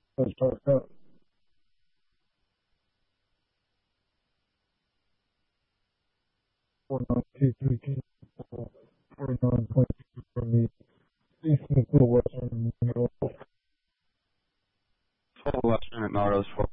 Let's talk about 49K3K, 49.2 for me. Eastern Full Western Middle. Full Western at Nardos,